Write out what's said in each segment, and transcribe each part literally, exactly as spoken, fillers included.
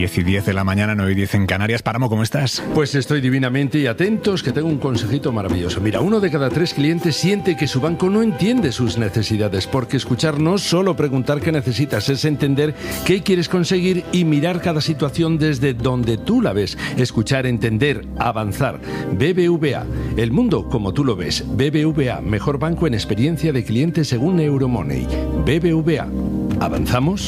diez y diez de la mañana, nueve y diez en Canarias. Páramo, ¿cómo estás? Pues estoy divinamente y atentos, que tengo un consejito maravilloso. Mira, uno de cada tres clientes siente que su banco no entiende sus necesidades, porque escuchar no solo preguntar qué necesitas, es entender qué quieres conseguir y mirar cada situación desde donde tú la ves. Escuchar, entender, avanzar. B B V A, el mundo como tú lo ves. B B V A, mejor banco en experiencia de cliente según Euromoney. B B V A. ¿Avanzamos?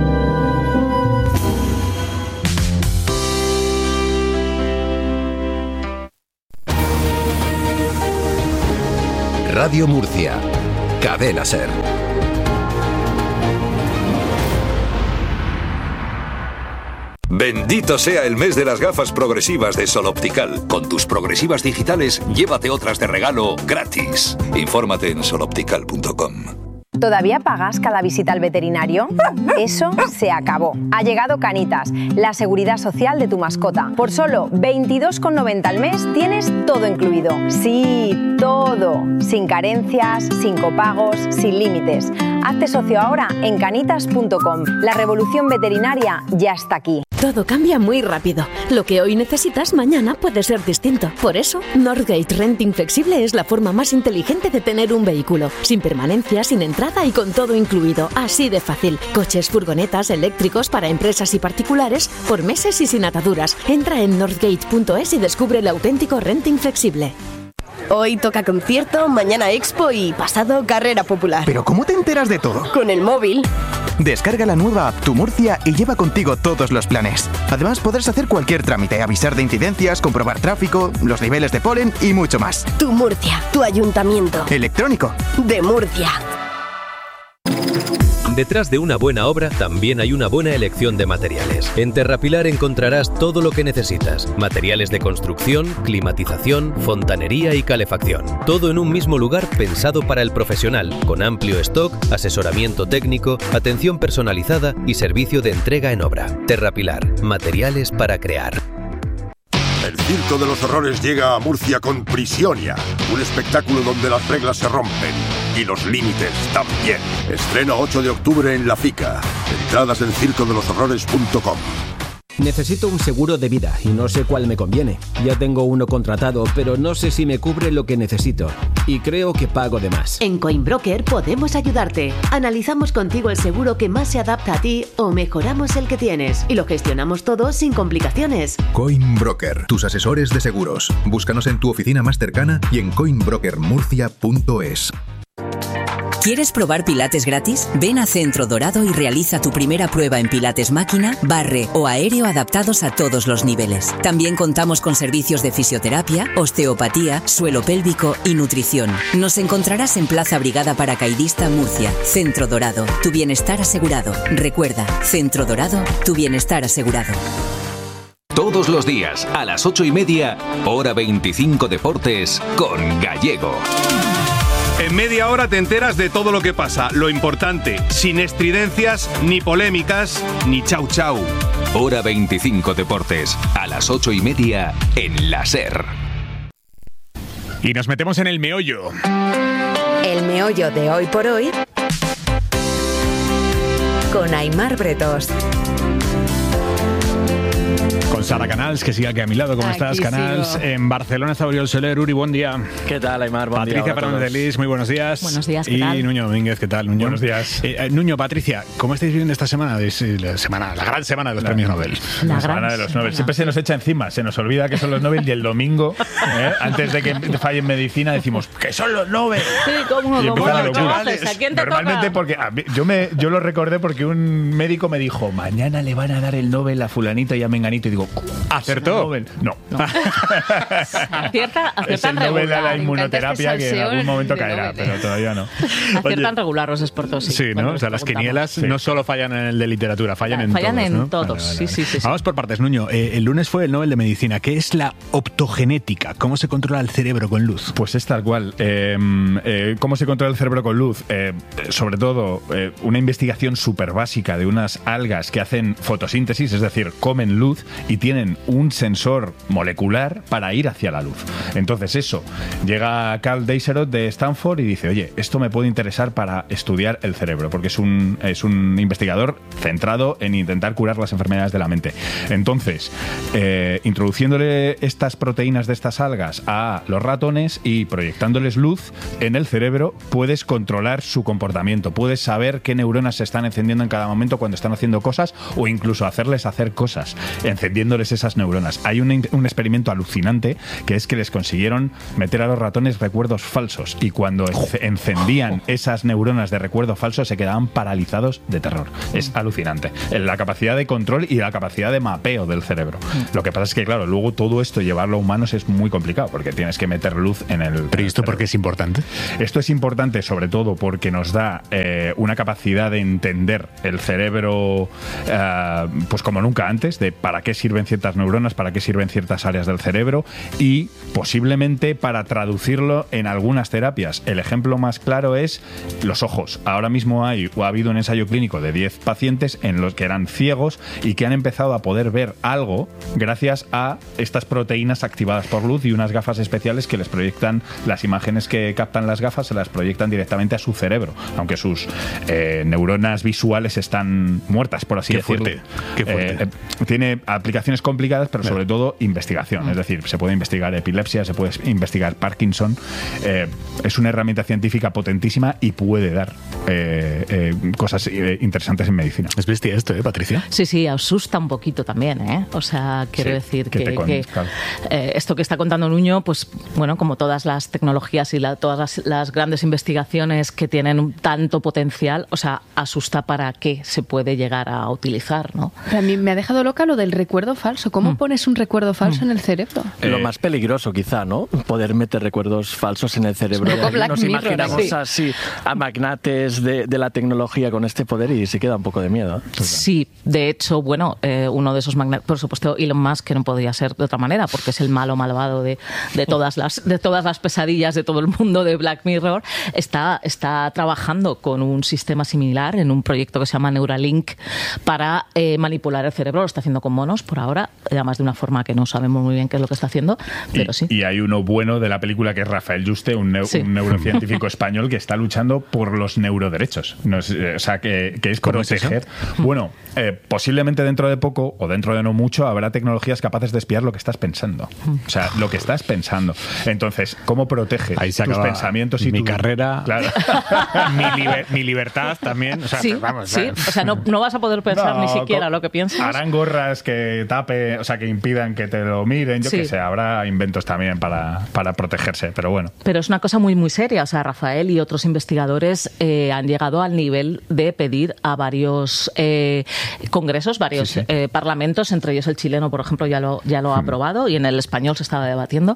Radio Murcia, Cadena Ser. Bendito sea el mes de las gafas progresivas de Sol Optical. Con tus progresivas digitales, llévate otras de regalo gratis. Infórmate en sol optical punto com. ¿Todavía pagas cada visita al veterinario? Eso se acabó. Ha llegado Canitas, la seguridad social de tu mascota. Por solo veintidós con noventa al mes tienes todo incluido. Sí, todo. Sin carencias, sin copagos, sin límites. Hazte socio ahora en canitas punto com. La revolución veterinaria ya está aquí. Todo cambia muy rápido. Lo que hoy necesitas, mañana puede ser distinto. Por eso, Northgate Renting Flexible es la forma más inteligente de tener un vehículo. Sin permanencia, sin entrada y con todo incluido. Así de fácil. Coches, furgonetas, eléctricos para empresas y particulares, por meses y sin ataduras. Entra en northgate punto es y descubre el auténtico renting flexible. Hoy toca concierto, mañana expo y pasado carrera popular. ¿Pero cómo te enteras de todo? Con el móvil. Descarga la nueva app Tu Murcia y lleva contigo todos los planes. Además, podrás hacer cualquier trámite, avisar de incidencias, comprobar tráfico, los niveles de polen y mucho más. Tu Murcia, tu ayuntamiento. Electrónico. De Murcia. Detrás de una buena obra también hay una buena elección de materiales. En Terrapilar encontrarás todo lo que necesitas. Materiales de construcción, climatización, fontanería y calefacción. Todo en un mismo lugar pensado para el profesional, con amplio stock, asesoramiento técnico, atención personalizada y servicio de entrega en obra. Terrapilar, materiales para crear. El Circo de los Horrores llega a Murcia con Prisionia, un espectáculo donde las reglas se rompen y los límites también. Estreno ocho de octubre en La Fica. Entradas en circo de los horrores punto com. Necesito un seguro de vida y no sé cuál me conviene. Ya tengo uno contratado, pero no sé si me cubre lo que necesito. Y creo que pago de más. En Coinbroker podemos ayudarte. Analizamos contigo el seguro que más se adapta a ti o mejoramos el que tienes. Y lo gestionamos todo sin complicaciones. Coinbroker, tus asesores de seguros. Búscanos en tu oficina más cercana y en coinbroker murcia punto es. ¿Quieres probar pilates gratis? Ven a Centro Dorado y realiza tu primera prueba en pilates máquina, barre o aéreo adaptados a todos los niveles. También contamos con servicios de fisioterapia, osteopatía, suelo pélvico y nutrición. Nos encontrarás en Plaza Brigada Paracaidista, Murcia. Centro Dorado, tu bienestar asegurado. Recuerda, Centro Dorado, tu bienestar asegurado. Todos los días, a las ocho y media, hora veinticinco Deportes, con Gallego. En media hora te enteras de todo lo que pasa. Lo importante, sin estridencias, ni polémicas, ni chau chau. Hora veinticinco Deportes, a las ocho y media, en la SER. Y nos metemos en el meollo. El meollo de hoy por hoy con Aimar Bretos. Con Sara Canals, que sigue aquí a mi lado. ¿Cómo aquí estás, Canals? Sigo. En Barcelona está Oriol Soler. Uri, buen día. ¿Qué tal, Aimar? Buen Patricia día. Patricia Fernández, muy buenos días. Buenos días, ¿qué y tal? Y Nuño Domínguez, ¿qué tal, Nuño? Buenos días. Eh, eh, Nuño, Patricia, ¿cómo estáis viviendo esta semana? Es la semana, la gran semana de los la, premios Nobel. La, la semana de los semana. Nobel. Siempre se nos echa encima, se nos olvida que son los Nobel y el domingo, ¿eh? antes de que falle en medicina, decimos que son los Nobel. Sí, ¿cómo? Y ¿Cómo? ¿A quién te Normalmente toca? porque a mí, yo, me, yo lo recordé porque un médico me dijo, mañana le van a dar el Nobel a fulanito y a menganito. Y digo, ¿acertó? No. No. acierta, aciertan es el Nobel regular. a la inmunoterapia que en algún momento caerá, Nobel, pero todavía no. Aciertan regular los expertos, sí. Sí, ¿no? Bueno, o sea, las quinielas sí. no solo fallan en el de literatura, fallan ah, en fallan todos, en ¿no? todos, vale, vale, sí, vale. sí, sí. Vamos por partes, Nuño. Eh, el lunes fue el Nobel de Medicina. ¿Qué es la optogenética? ¿Cómo se controla el cerebro con luz? Pues es tal cual. Eh, eh, ¿Cómo se controla el cerebro con luz? Eh, sobre todo, eh, una investigación súper básica de unas algas que hacen fotosíntesis, es decir, comen luz y tienen un sensor molecular para ir hacia la luz. Entonces eso, llega Carl Deisserot de Stanford y dice, oye, esto me puede interesar para estudiar el cerebro, porque es un, es un investigador centrado en intentar curar las enfermedades de la mente. Entonces, eh, introduciéndole estas proteínas de estas algas a los ratones y proyectándoles luz en el cerebro, puedes controlar su comportamiento, puedes saber qué neuronas se están encendiendo en cada momento cuando están haciendo cosas, o incluso hacerles hacer cosas, encendiéndoles esas neuronas. Hay un, un experimento alucinante que es que les consiguieron meter a los ratones recuerdos falsos, y cuando encendían esas neuronas de recuerdo falso se quedaban paralizados de terror. Es alucinante. La capacidad de control y la capacidad de mapeo del cerebro. Lo que pasa es que, claro, luego todo esto llevarlo a humanos es muy complicado, porque tienes que meter luz en el... ¿Pero esto por qué es importante? Esto es importante sobre todo porque nos da eh, una capacidad de entender el cerebro eh, pues como nunca antes, de para qué sirven ciertas neuronas, para qué sirven ciertas áreas del cerebro, y posiblemente para traducirlo en algunas terapias. El ejemplo más claro es los ojos. Ahora mismo hay o ha habido un ensayo clínico de diez pacientes en los que eran ciegos y que han empezado a poder ver algo gracias a estas proteínas activadas por luz y unas gafas especiales que les proyectan las imágenes que captan las gafas, se las proyectan directamente a su cerebro, aunque sus eh, neuronas visuales están muertas, por así Qué decirlo. fuerte, qué fuerte. Eh, eh, tiene aplicaciones complicadas, pero sobre todo investigación. Es decir, se puede investigar epilepsia, se puede investigar Parkinson. Eh, es una herramienta científica potentísima y puede dar eh, eh, cosas eh, interesantes en medicina. Es bestia esto, ¿eh, Patricia? Sí, sí, asusta un poquito también, ¿eh? O sea, quiero Sí, decir que que, te con- que, claro. eh, esto que está contando Nuño, pues bueno, como todas las tecnologías y la- todas las, las grandes investigaciones que tienen un tanto potencial, o sea, asusta para qué se puede llegar a utilizar, ¿no? A mí me ha dejado loca lo del recuerdo falso. ¿Cómo pones un recuerdo falso en el cerebro? Lo Eh, más peligroso, quizá, ¿no? Poder meter recuerdos falsos en el cerebro. Un poco Y Black nos Mirror, imaginamos sí. así a magnates de, de la tecnología con este poder y se queda un poco de miedo. Sí, de hecho, bueno, eh, uno de esos magnates, por supuesto, Elon Musk, que no podría ser de otra manera, porque es el malo malvado de, de todas las de todas las pesadillas de todo el mundo de Black Mirror, está, está trabajando con un sistema similar en un proyecto que se llama Neuralink para eh, manipular el cerebro. Lo está haciendo con monos por ahora, además de una forma que no sabemos muy bien qué es lo que está haciendo, pero y, sí. y hay uno bueno de la película que es Rafael Yuste, un, neu- Sí. un neurocientífico español que está luchando por los neuroderechos. No es- eh, o sea, que, que es ¿Cómo es eso? proteger. Bueno, eh, posiblemente dentro de poco o dentro de no mucho habrá tecnologías capaces de espiar lo que estás pensando. O sea, lo que estás pensando. Entonces, ¿cómo protege Ahí se tus acaba pensamientos y mi tu carrera, Claro. mi, liber- mi libertad también. O sea, Sí, vamos, sí, o sea, o sea, no, no vas a poder pensar No, ni siquiera co- lo que piensas. Harán gorras que tape, o sea, que impidan que te lo miren, yo Sí. qué sé, habrá inventos también para, para protegerse, pero bueno. Pero es una cosa muy, muy seria. O sea, Rafael y otros investigadores eh, han llegado al nivel de pedir a varios eh, congresos, varios Sí, sí. eh, parlamentos, entre ellos el chileno, por ejemplo, ya lo, ya lo ha aprobado, y en el español se estaba debatiendo,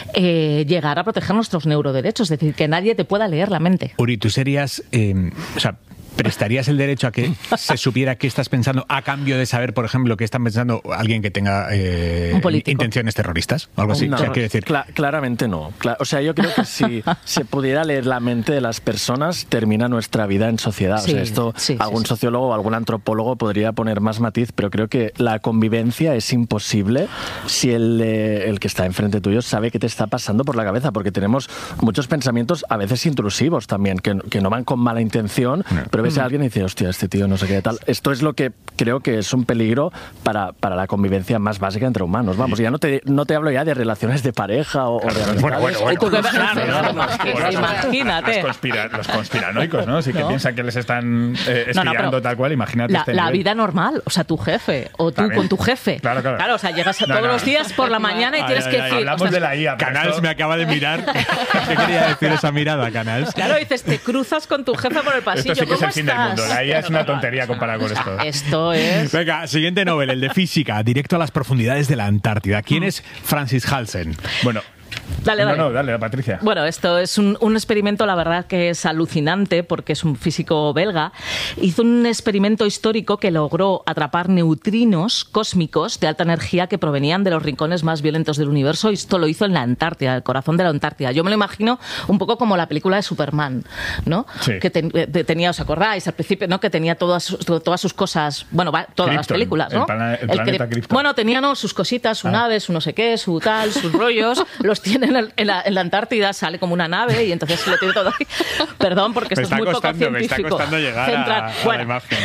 eh, llegar a proteger nuestros neuroderechos, es decir, que nadie te pueda leer la mente. Uri, tú serías, eh, o sea, ¿prestarías el derecho a que se supiera qué estás pensando a cambio de saber, por ejemplo, qué están pensando alguien que tenga eh, Un político. intenciones terroristas? Algo así. No, O sea, quiero decir, cla- claramente no. Cla- o sea, yo creo que si se pudiera leer la mente de las personas, termina nuestra vida en sociedad. Sí, o sea, esto sí, sí, algún sí. sociólogo o algún antropólogo podría poner más matiz, pero creo que la convivencia es imposible si el, eh, el que está enfrente tuyo sabe qué te está pasando por la cabeza, porque tenemos muchos pensamientos a veces intrusivos también, que, que no van con mala intención, pero ves a alguien y dices, hostia, este tío no sé qué tal. Esto es lo que creo que es un peligro para, para la convivencia más básica entre humanos. Vamos, ya no te, no te hablo ya de relaciones de pareja o, o de amistades. Bueno, bueno, bueno. ¿Y tú qué Claro, piensas? claro, No, es que por eso, imagínate. Los, conspira- los conspiranoicos, ¿no? Si que No. piensan que les están eh, No, no, espiando pero tal cual, imagínate La, este la nivel. vida normal, o sea, tu jefe, o tú También. con tu jefe. Claro, claro. o sea, llegas a No, todos no. los días por la mañana y Ay, tienes ay, que ay, decir... hablamos ostras, de la I A. pero Canals esto- me acaba de mirar. ¿Qué quería decir esa mirada, Canals? Claro, dices, te cruzas con tu jefe por el pasillo. Esto sí que es ¿Cómo el fin del estás? mundo. La I A es una tontería comparada con esto. Esto es... Venga, siguiente Nobel, el de física, directo a las profundidades de la Antártida. ¿Quién es Francis Halsen? Bueno, Dale, dale. No, no, dale, Patricia. Bueno, esto es un, un experimento, la verdad, que es alucinante porque es un físico belga. Hizo un experimento histórico que logró atrapar neutrinos cósmicos de alta energía que provenían de los rincones más violentos del universo, y esto lo hizo en la Antártida, el corazón de la Antártida. Yo me lo imagino un poco como la película de Superman, ¿no? Sí. Que ten, tenía, ¿os acordáis? Al principio, ¿no? Que tenía todas sus, todas sus cosas, bueno, va, todas Krypton, las películas, ¿no? El, plana, el planeta el, Krypton. Bueno, tenía, ¿no? Sus cositas, su ah. nave, su no sé qué, su tal, sus rollos, los tiene en, en, la, en la Antártida, sale como una nave y entonces lo tiene todo ahí. Perdón, porque esto es muy poco científico. Me está costando llegar a, a bueno. la imagen.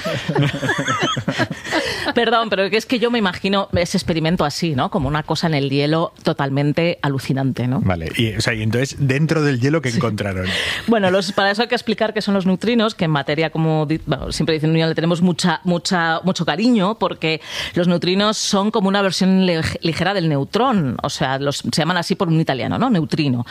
Perdón, pero es que yo me imagino ese experimento así, ¿no? Como una cosa en el hielo totalmente alucinante, ¿no? Vale, y, o sea, y entonces, dentro del hielo, ¿qué sí. encontraron? Bueno, los, para eso hay que explicar qué son los neutrinos, que en materia, como bueno, siempre dicen, le tenemos mucha, mucha, mucho cariño, porque los neutrinos son como una versión ligera del neutrón, o sea, los, se llaman así por un italiano, ¿no? Neutrino.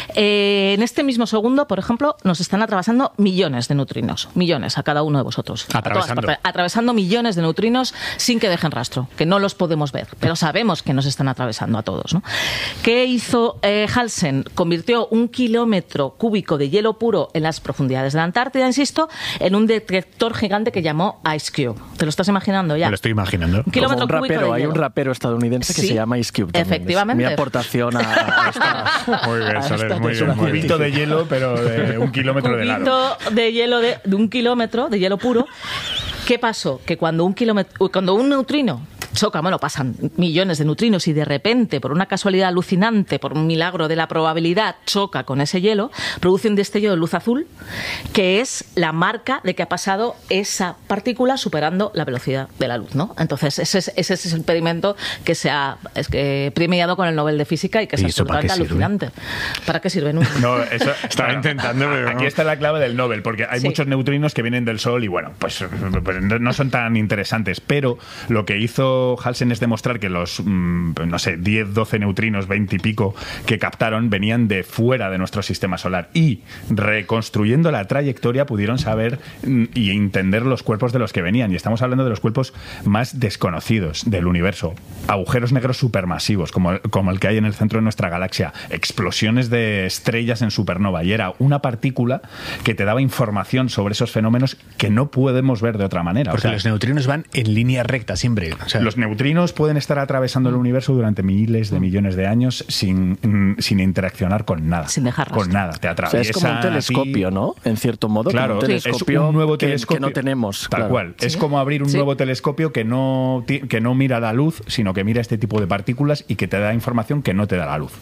Eh, en este mismo segundo, por ejemplo, nos están atravesando millones de neutrinos, millones a cada uno de vosotros. Atravesando. A todas partes, atravesando millones de neutrinos sin que dejen rastro, que no los podemos ver, pero sabemos que nos están atravesando a todos, ¿no? ¿Qué hizo eh, Halsen? Convirtió un kilómetro cúbico de hielo puro en las profundidades de la Antártida, insisto, en un detector gigante que llamó Ice Cube. ¿Te lo estás imaginando ya? Me lo estoy imaginando. Un kilómetro Como un cúbico rapero, de hay hielo. un rapero estadounidense que sí, se llama Ice Cube también. Efectivamente. Es mi aportación a, a esta... Muy bien, a Soler, esta muy bien. Un cubito de hielo, pero de un kilómetro de largo. Un de hielo de, de un kilómetro de hielo puro. ¿Qué pasó? Que cuando un kilómetro, cuando un neutrino choca, bueno, pasan millones de neutrinos y de repente, por una casualidad alucinante, por un milagro de la probabilidad, choca con ese hielo, produce un destello de luz azul, que es la marca de que ha pasado esa partícula superando la velocidad de la luz, ¿no? Entonces, ese es, ese es el experimento que se ha es que, premiado con el Nobel de Física y que es absolutamente alucinante. ¿Para qué sirve? No, no eso estaba intentando, pero aquí está la clave del Nobel, porque hay sí. muchos neutrinos que vienen del Sol y, bueno, pues, pues no son tan interesantes, pero lo que hizo Halsen es demostrar que los, no sé, diez, doce neutrinos, veinte y pico que captaron venían de fuera de nuestro sistema solar, y reconstruyendo la trayectoria pudieron saber y entender los cuerpos de los que venían, y estamos hablando de los cuerpos más desconocidos del universo, agujeros negros supermasivos como, como el que hay en el centro de nuestra galaxia, explosiones de estrellas en supernova, y era una partícula que te daba información sobre esos fenómenos que no podemos ver de otra manera. Porque o sea, los neutrinos van en línea recta siempre. O sea, los neutrinos pueden estar atravesando el universo durante miles de millones de años sin, sin interaccionar con nada. Sin dejar rastro. Con nada. Te atraviesa. O sea, es como un telescopio, ¿no? En cierto modo. Claro, como un telescopio, es un nuevo que, telescopio que no tenemos. Tal claro. cual. ¿Sí? Es como abrir un ¿Sí? nuevo telescopio que no, que no mira la luz, sino que mira este tipo de partículas y que te da información que no te da la luz.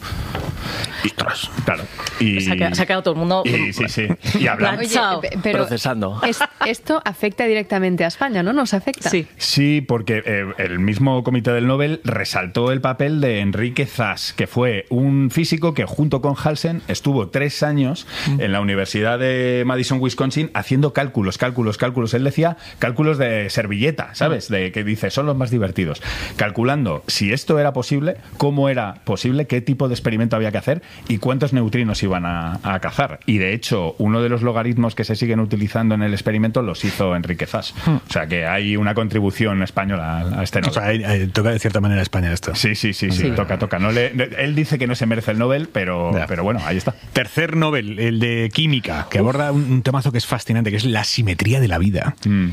Y, claro. Y, se, ha quedado, se ha quedado todo el mundo. Y, sí, sí. Y hablamos. Oye, pero procesando. Es, esto afecta directamente a España, ¿no? ¿Nos afecta? Sí. Sí, porque eh, el mismo comité del Nobel resaltó el papel de Enrique Zas, que fue un físico que junto con Halsen estuvo tres años mm. en la Universidad de Madison, Wisconsin, haciendo cálculos, cálculos, cálculos. Él decía cálculos de servilleta, ¿sabes? De que dice, son los más divertidos. Calculando si esto era posible, cómo era posible, qué tipo de experimento había que hacer y cuántos neutrinos iban a, a cazar. Y de hecho, uno de los logaritmos que se siguen utilizando en el experimento los hizo Enrique Zas. Mm. O sea que hay una contribución española a este Nobel. O sea, hay, hay, toca de cierta manera a España esto. Sí, sí, sí, sí, sí. toca, toca. No le, él dice que no se merece el Nobel, pero, pero bueno, ahí está. Tercer Nobel, el de Química, que Uf. aborda un, un temazo que es fascinante, que es la simetría de la vida. Mm.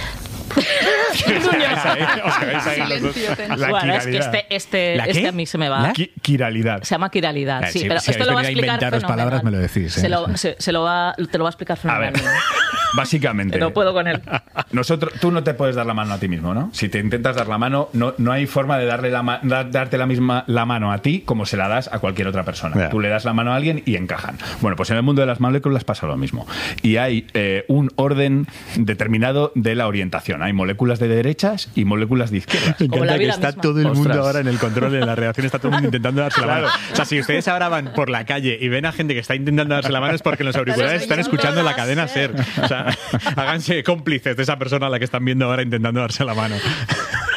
La bueno, es que este, este, este a mí se me va. La quiralidad. Se llama quiralidad, sí, si, pero si esto lo va a explicar inventaros palabras, me lo decís. ¿eh? Se lo, se, se lo va, te lo va a explicar fenomenal. A ver, básicamente. No puedo con él. Nosotros, tú no te puedes dar la mano a ti mismo, ¿no? Si te intentas dar la mano, no, no hay forma de darle la, da, darte la misma la mano a ti como se la das a cualquier otra persona. Yeah. Tú le das la mano a alguien y encajan. Bueno, pues en el mundo de las moléculas pasa lo mismo. Y hay eh, un orden determinado de la orientación. Hay moléculas de derechas y moléculas de izquierdas. Me encanta que está misma. todo el mundo Ostras. ahora en el control de la reacción, está todo el mundo intentando darse la mano. Claro. O sea, si ustedes ahora van por la calle y ven a gente que está intentando darse la mano es porque en los auriculares están escuchando la cadena SER. O sea, háganse cómplices de esa persona a la que están viendo ahora intentando darse la mano.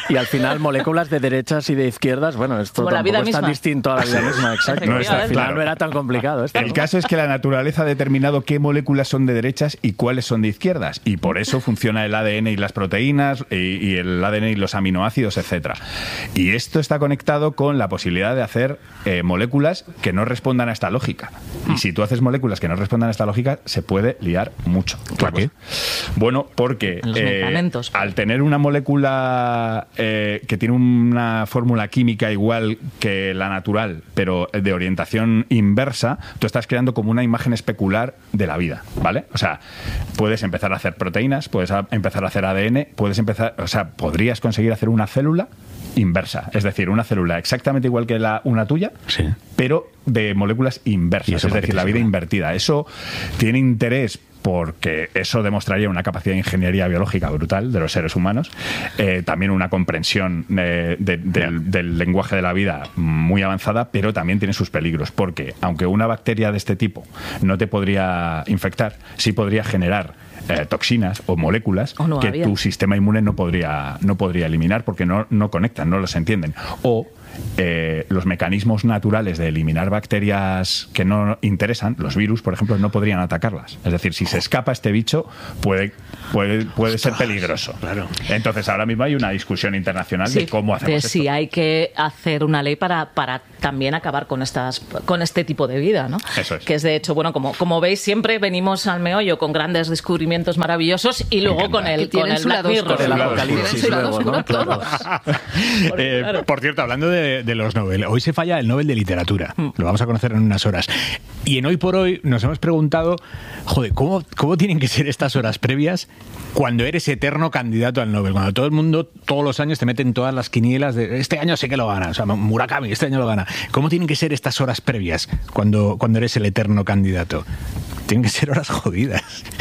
Y al final, moléculas de derechas y de izquierdas, bueno, esto Como la vida tampoco es tan misma. distinto a la vida misma, exacto. No está al final claro. no era tan complicado esto. El caso es que la naturaleza ha determinado qué moléculas son de derechas y cuáles son de izquierdas. Y por eso funciona el A D N y las proteínas, y, y el A D N y los aminoácidos, etcétera. Y esto está conectado con la posibilidad de hacer eh, moléculas que no respondan a esta lógica. Y si tú haces moléculas que no respondan a esta lógica, se puede liar mucho. ¿Por qué? Bueno, porque En los eh, medicamentos. al tener una molécula eh, que tiene una fórmula química igual que la natural, pero de orientación inversa, tú estás creando como una imagen especular de la vida, ¿vale? O sea, puedes empezar a hacer proteínas, puedes a- empezar a hacer A D N, puedes empezar, o sea, podrías conseguir hacer una célula inversa, es decir, una célula exactamente igual que la una tuya, pero de moléculas inversas, es decir, la vida invertida. Eso tiene interés porque eso demostraría una capacidad de ingeniería biológica brutal de los seres humanos, eh, también una comprensión eh, de- del, del lenguaje de la vida muy avanzada, pero también tiene sus peligros, porque aunque una bacteria de este tipo no te podría infectar, sí podría generar eh, toxinas o moléculas O no que había. tu sistema inmune no podría, no podría eliminar porque no, no conectan, no los entienden. O eh, los mecanismos naturales de eliminar bacterias que no interesan, los virus, por ejemplo, no podrían atacarlas. Es decir, si se escapa este bicho, puede, puede, puede ser peligroso. Entonces, ahora mismo hay una discusión internacional Sí, de cómo hacemos de esto. si hay que hacer una ley para, para también acabar con estas con este tipo de vida, ¿no? Eso es. Que es de hecho, bueno, como, como veis, siempre venimos al meollo con grandes descubrimientos maravillosos y luego con el, Que tienen con el su Black lado Mirror. oscuro. El apocalipsis Tienen su lado luego, ¿no? oscuro Claro. todos. Eh, por cierto, hablando de, de los Nobel, hoy se falla el Nobel de Literatura. Lo vamos a conocer en unas horas. Y en Hoy por Hoy nos hemos preguntado, joder, ¿cómo, cómo tienen que ser estas horas previas cuando eres eterno candidato al Nobel? Cuando todo el mundo, todos los años, te meten todas las quinielas de este año sé que lo gana. O sea, Murakami, este año lo gana. ¿Cómo tienen que ser estas horas previas cuando, cuando eres el eterno candidato? Tienen que ser horas jodidas.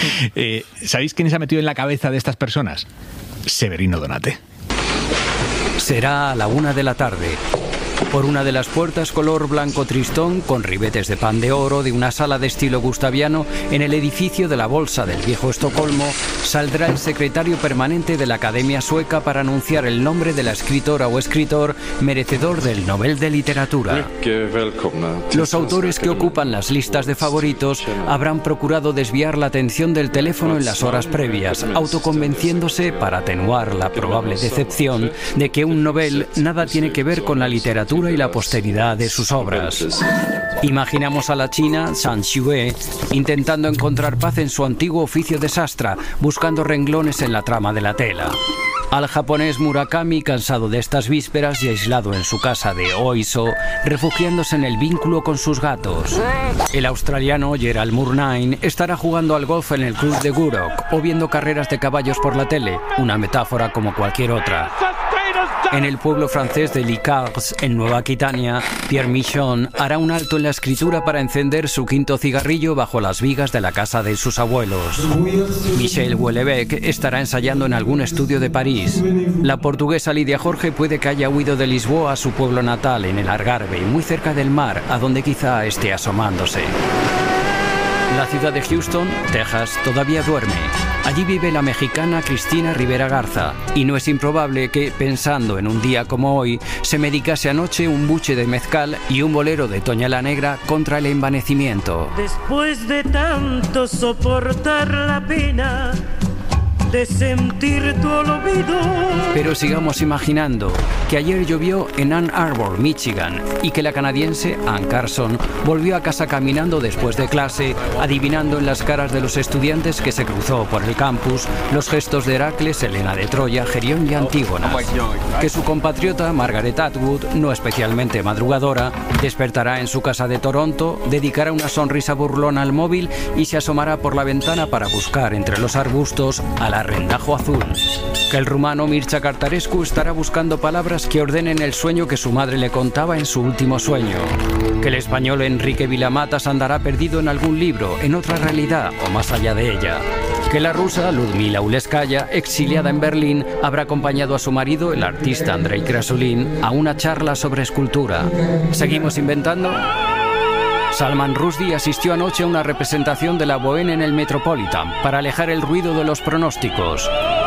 Eh, ¿Sabéis quién se ha metido en la cabeza de estas personas? Severino Donate. Será a la una de la tarde. Por una de las puertas color blanco tristón, con ribetes de pan de oro de una sala de estilo gustaviano, en el edificio de la Bolsa del Viejo Estocolmo, saldrá el secretario permanente de la Academia Sueca para anunciar el nombre de la escritora o escritor merecedor del Nobel de Literatura. Los autores que ocupan las listas de favoritos habrán procurado desviar la atención del teléfono en las horas previas, autoconvenciéndose, para atenuar la probable decepción, de que un Nobel nada tiene que ver con la literatura y la posteridad de sus obras. Imaginamos a la china Zhang Xue intentando encontrar paz en su antiguo oficio de sastra, buscando renglones en la trama de la tela. Al japonés Murakami, cansado de estas vísperas y aislado en su casa de Oiso, refugiándose en el vínculo con sus gatos. El australiano Gerald Murnane estará jugando al golf en el club de Gurok o viendo carreras de caballos por la tele, una metáfora como cualquier otra. En el pueblo francés de Licars, en Nueva Aquitania, Pierre Michon hará un alto en la escritura para encender su quinto cigarrillo bajo las vigas de la casa de sus abuelos. Michel Houellebecq estará ensayando en algún estudio de París. La portuguesa Lidia Jorge puede que haya huido de Lisboa a su pueblo natal, en el Algarve, muy cerca del mar, a donde quizá esté asomándose. La ciudad de Houston, Texas, todavía duerme. Allí vive la mexicana Cristina Rivera Garza. Y no es improbable que, pensando en un día como hoy, se medicase anoche un buche de mezcal y un bolero de Toña la Negra contra el envanecimiento. Después de tanto soportar la pena de sentir tu olvido. Pero sigamos imaginando que ayer llovió en Ann Arbor, Michigan, y que la canadiense Ann Carson volvió a casa caminando después de clase, adivinando en las caras de los estudiantes que se cruzó por el campus los gestos de Heracles, Helena de Troya, Gerión y Antígona. Que su compatriota Margaret Atwood, no especialmente madrugadora, despertará en su casa de Toronto, dedicará una sonrisa burlona al móvil y se asomará por la ventana para buscar entre los arbustos a la Rendajo Azul. Que el rumano Mircea Cartarescu estará buscando palabras que ordenen el sueño que su madre le contaba en su último sueño. Que el español Enrique Vilamatas andará perdido en algún libro, en otra realidad o más allá de ella. Que la rusa Ludmila Uleskaya, exiliada en Berlín, habrá acompañado a su marido, el artista Andrei Krasulin, a una charla sobre escultura. ¿Seguimos inventando? Salman Rushdie asistió anoche a una representación de la Bohème en el Metropolitan para alejar el ruido de los pronósticos.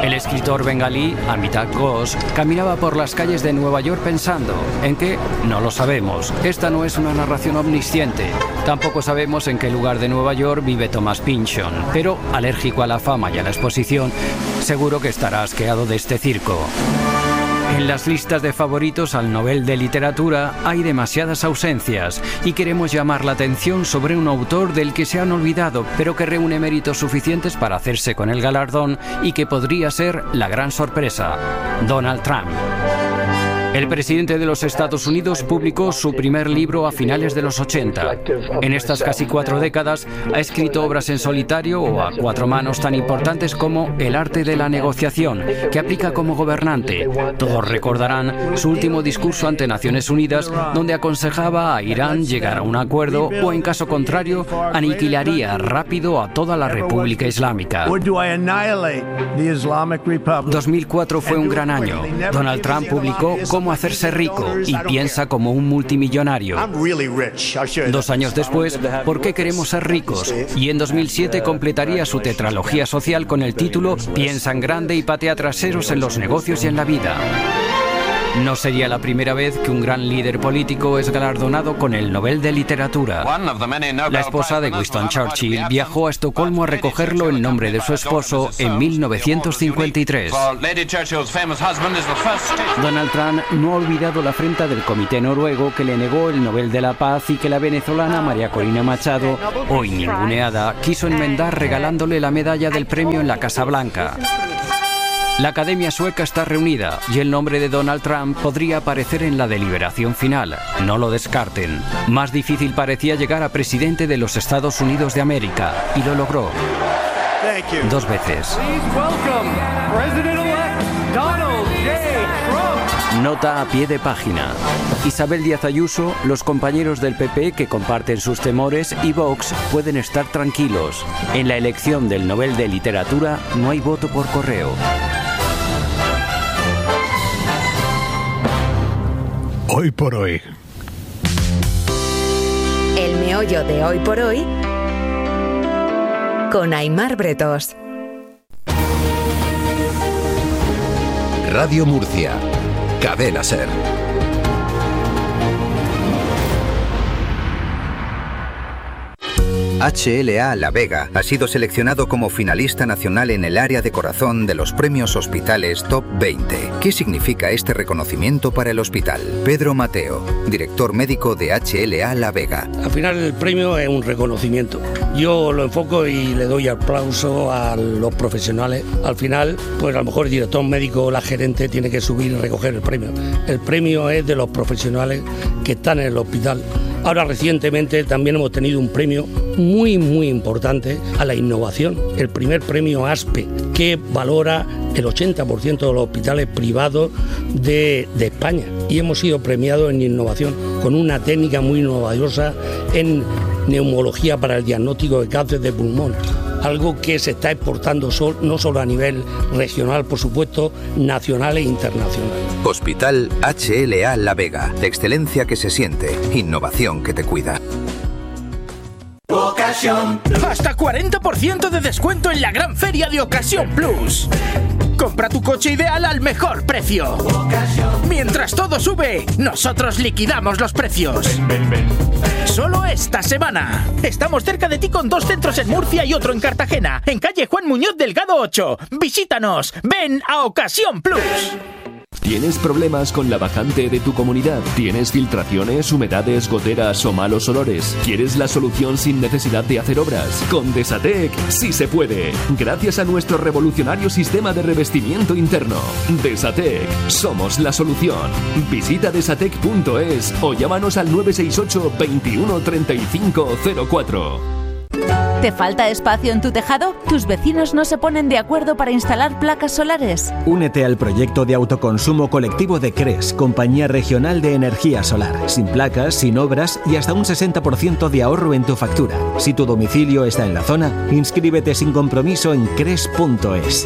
El escritor bengalí Amitabh Ghosh caminaba por las calles de Nueva York pensando ¿en qué? No lo sabemos. Esta no es una narración omnisciente. Tampoco sabemos en qué lugar de Nueva York vive Thomas Pynchon, pero alérgico a la fama y a la exposición, seguro que estará asqueado de este circo. En las listas de favoritos al Nobel de Literatura hay demasiadas ausencias y queremos llamar la atención sobre un autor del que se han olvidado, pero que reúne méritos suficientes para hacerse con el galardón y que podría ser la gran sorpresa: Donald Trump. El presidente de los Estados Unidos publicó su primer libro a finales de los ochenta. En estas casi cuatro décadas ha escrito obras en solitario o a cuatro manos tan importantes como El arte de la negociación, que aplica como gobernante. Todos recordarán su último discurso ante Naciones Unidas, donde aconsejaba a Irán llegar a un acuerdo o, en caso contrario, aniquilaría rápido a toda la República Islámica. dos mil cuatro fue un gran año. Donald Trump publicó Cómo hacerse rico y piensa como un multimillonario. Dos años después, ¿Por qué queremos ser ricos? Y en dos mil siete completaría su tetralogía social con el título Piensa en grande y patea traseros en los negocios y en la vida. No sería la primera vez que un gran líder político es galardonado con el Nobel de Literatura. La esposa de Winston Churchill viajó a Estocolmo a recogerlo en nombre de su esposo en mil novecientos cincuenta y tres. Donald Trump no ha olvidado la afrenta del Comité Noruego que le negó el Nobel de la Paz y que la venezolana María Corina Machado, hoy ninguneada, quiso enmendar regalándole la medalla del premio en la Casa Blanca. La Academia Sueca está reunida y el nombre de Donald Trump podría aparecer en la deliberación final. No lo descarten. Más difícil parecía llegar a presidente de los Estados Unidos de América, y lo logró. Dos veces. Nota a pie de página. Isabel Díaz Ayuso, los compañeros del P P que comparten sus temores y Vox pueden estar tranquilos. En la elección del Nobel de Literatura no hay voto por correo. Hoy por hoy. El meollo de Hoy por Hoy con Aimar Bretos. Radio Murcia. Cadena Ser. H L A La Vega ha sido seleccionado como finalista nacional en el área de corazón de los premios Hospitales Top veinte. ¿Qué significa este reconocimiento para el hospital? Pedro Mateo, director médico de H L A La Vega. Al final el premio es un reconocimiento. Yo lo enfoco y le doy aplauso a los profesionales. Al final, pues a lo mejor el director médico o la gerente tiene que subir y recoger el premio. El premio es de los profesionales que están en el hospital. Ahora recientemente también hemos tenido un premio muy muy importante a la innovación, el primer premio ASPE, que valora el ochenta por ciento de los hospitales privados de, de España, y hemos sido premiados en innovación con una técnica muy novedosa en neumología para el diagnóstico de cáncer de pulmón. Algo que se está exportando sol, no solo a nivel regional, por supuesto, nacional e internacional. Hospital H L A La Vega. Excelencia que se siente. Innovación que te cuida. Ocasión. Hasta cuarenta por ciento de descuento en la gran feria de Ocasión Plus. Compra tu coche ideal al mejor precio. Mientras todo sube, nosotros liquidamos los precios. Ven, ven, ven. Solo esta semana. Estamos cerca de ti con dos centros en Murcia y otro en Cartagena, en calle Juan Muñoz Delgado ocho. Visítanos. Ven a Ocasión Plus. ¿Tienes problemas con la bajante de tu comunidad? ¿Tienes filtraciones, humedades, goteras o malos olores? ¿Quieres la solución sin necesidad de hacer obras? Con Desatec sí se puede. Gracias a nuestro revolucionario sistema de revestimiento interno. Desatec, somos la solución. Visita desatec punto es o llámanos al nueve seis ocho, veintiuno, treinta y cinco cero cuatro. ¿Te falta espacio en tu tejado? ¿Tus vecinos no se ponen de acuerdo para instalar placas solares? Únete al proyecto de autoconsumo colectivo de CRES, Compañía Regional de Energía Solar. Sin placas, sin obras y hasta un sesenta por ciento de ahorro en tu factura. Si tu domicilio está en la zona, inscríbete sin compromiso en cres punto es.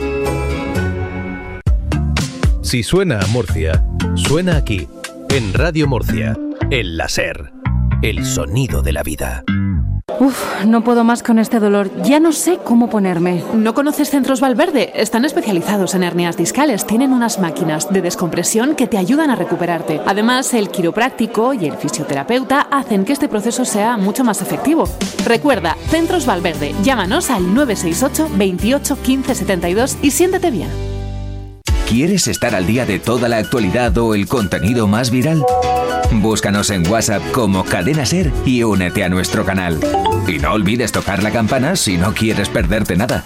Si suena a Murcia, suena aquí, en Radio Murcia, el Láser, el sonido de la vida. Uf, no puedo más con este dolor. Ya no sé cómo ponerme. ¿No conoces Centros Valverde? Están especializados en hernias discales. Tienen unas máquinas de descompresión que te ayudan a recuperarte. Además, el quiropráctico y el fisioterapeuta hacen que este proceso sea mucho más efectivo. Recuerda, Centros Valverde. Llámanos al nueve seis ocho, veintiocho, quince setenta y dos y siéntete bien. ¿Quieres estar al día de toda la actualidad o el contenido más viral? Búscanos en WhatsApp como Cadena Ser y únete a nuestro canal. Y no olvides tocar la campana si no quieres perderte nada.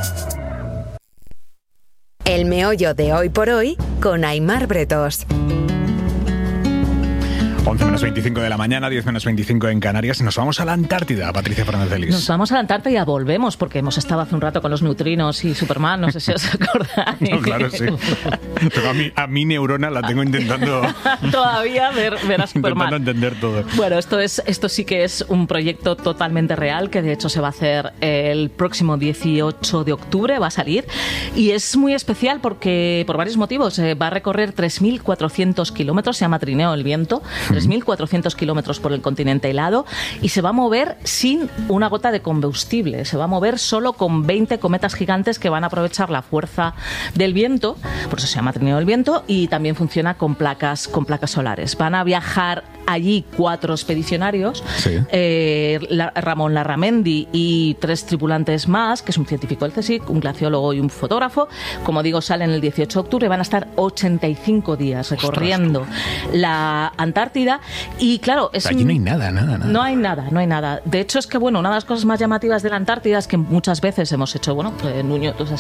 El meollo de Hoy por Hoy con Aimar Bretos. once menos veinticinco de la mañana, diez menos veinticinco en Canarias. Nos vamos a la Antártida, Patricia Fernández de Lis. Nos vamos a la Antártida y volvemos, porque hemos estado hace un rato con los neutrinos y Superman, no sé si os acordáis. No, claro, sí. Pero a mi, a mi neurona la tengo intentando... Todavía ver, ver a Superman. Intentando entender todo. Bueno, esto, es, esto sí que es un proyecto totalmente real, que de hecho se va a hacer el próximo dieciocho de octubre, va a salir. Y es muy especial porque, por varios motivos, eh, va a recorrer tres mil cuatrocientos kilómetros, se llama Trineo el Viento, tres mil cuatrocientos kilómetros por el continente helado, y se va a mover sin una gota de combustible. Se va a mover solo con veinte cometas gigantes que van a aprovechar la fuerza del viento, por eso se llama Trineo del Viento, y también funciona con placas, con placas solares. Van a viajar allí cuatro expedicionarios, sí. eh, la, Ramón Larramendi y tres tripulantes más, que es un científico del CSIC, un glaciólogo y un fotógrafo. Como digo, salen el dieciocho de octubre, van a estar ochenta y cinco días recorriendo Ostras. la Antártida. Y claro, es allí un... no hay nada, nada, nada. No hay nada, no hay nada. De hecho, es que bueno, una de las cosas más llamativas de la Antártida es que muchas veces hemos hecho, bueno, pues, Nuño, tú has